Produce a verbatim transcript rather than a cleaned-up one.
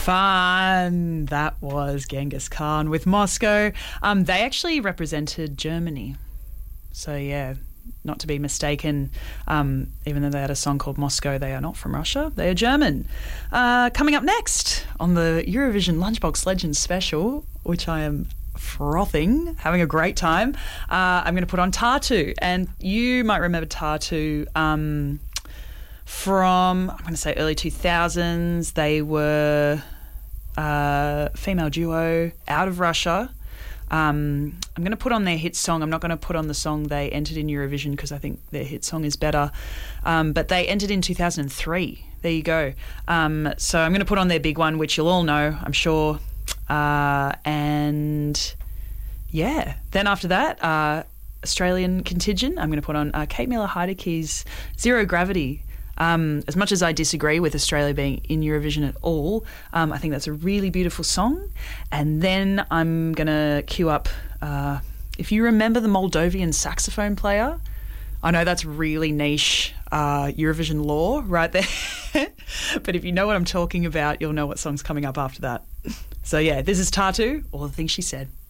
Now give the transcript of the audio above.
Fun. That was Genghis Khan with Moscow. Um, they actually represented Germany. So, yeah, not to be mistaken, um, even though they had a song called Moscow, they are not from Russia. They are German. Uh, coming up next on the Eurovision Lunchbox Legends special, which I am frothing, having a great time, uh, I'm going to put on Tartu. And you might remember Tartu um, from, I'm going to say, early two thousands. They were a female duo out of Russia. Um, I'm going to put on their hit song. I'm not going to put on the song they entered in Eurovision because I think their hit song is better. Um, but they entered in two thousand three. There you go. Um, so I'm going to put on their big one, which you'll all know, I'm sure. Uh, and, yeah. Then after that, uh, Australian contingent, I'm going to put on uh, Kate Miller-Heideke's Zero Gravity. Um, as much as I disagree with Australia being in Eurovision at all, um, I think that's a really beautiful song. And then I'm going to queue up, uh, if you remember the Moldovan saxophone player, I know that's really niche uh, Eurovision lore right there. But if you know what I'm talking about, you'll know what song's coming up after that. So yeah, this is Tartu, All the Things She Said.